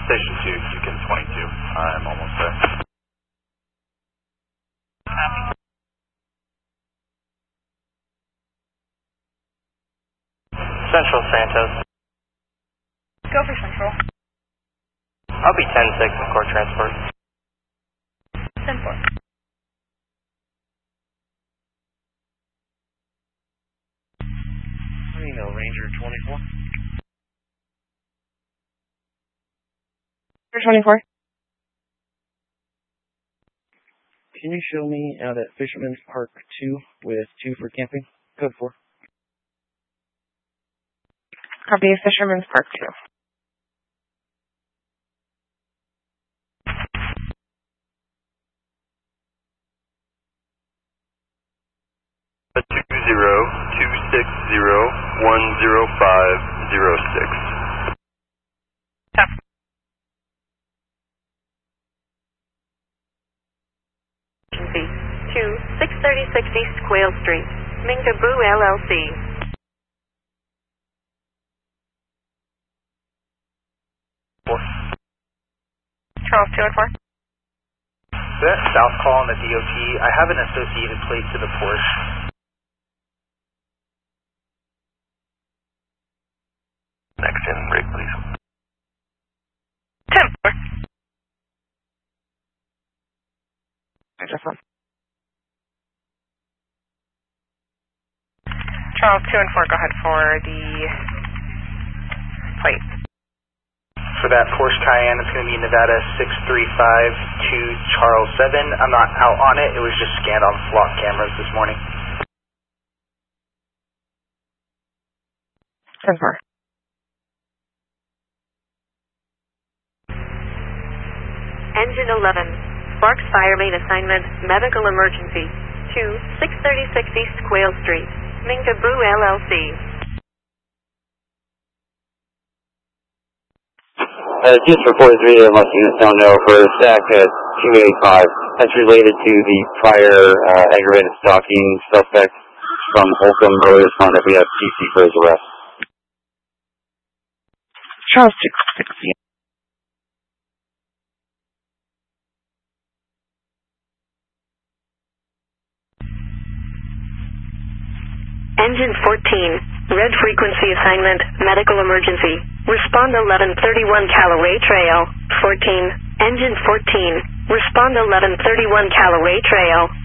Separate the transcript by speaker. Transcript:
Speaker 1: Station 2, Yukon 22. I'm almost there.
Speaker 2: Central Santos.
Speaker 3: Go for Central.
Speaker 2: I'll be 10-6 in core transport.
Speaker 3: 10-4.
Speaker 4: Ranger 24.
Speaker 3: Ranger 24.
Speaker 4: Can you show me out at Fisherman's Park 2 with 2 for camping? Code 4.
Speaker 3: Copy, Fisherman's Park 2.
Speaker 1: A 20-260-10506.
Speaker 3: Tap.
Speaker 5: Agency 63060 Quail Street, Mingaboo LLC.
Speaker 3: Charles 2 and 4.
Speaker 2: That south call on the DOT, I have an associated plate to the Porsche.
Speaker 1: Next in, rig, please.
Speaker 3: 10-4. Just one. Charles 2 and 4, go ahead for the plate.
Speaker 2: For that Porsche Cayenne, it's going to be Nevada 6352 Charles 7. I'm not out on it. It was just scanned on flock cameras this morning.
Speaker 3: 10-4.
Speaker 5: Engine 11, Sparks Fire Main Assignment, Medical Emergency 63060 Quail Street, Mingaboo LLC.
Speaker 6: Just for 43, unless you don't know, for SAC at 285, that's related to the prior aggravated stalking suspect from Holcomb earlier this month that we have PC for his arrest.
Speaker 3: Charles 660.
Speaker 5: Engine 14, Red Frequency Assignment, Medical Emergency. Respond 1131 Callaway Trail. 14, Engine 14, Respond 1131 Callaway Trail.